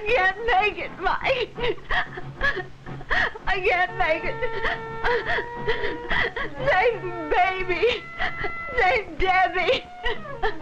can't make it, Mike. I can't make it. Save baby. Save Debbie.